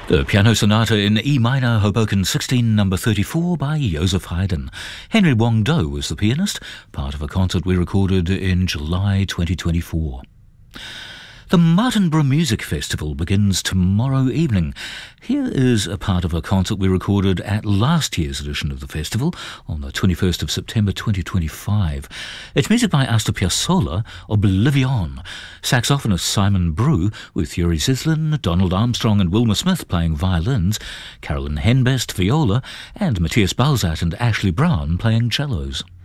The Piano Sonata in E minor, Hoboken 16, number 34 by Joseph Haydn. Henry Wong Do was the pianist, part of a concert we recorded in July 2024. The Martinborough Music Festival begins tomorrow evening. Here is a part of a concert we recorded at last year's edition of the festival on the 21st of September 2025. It's music by Astor Piazzolla, Oblivion, saxophonist Simon Brew with Yuri Zislin, Donald Armstrong and Wilma Smith playing violins, Carolyn Henbest viola, and Matthias Balzat and Ashley Brown playing cellos.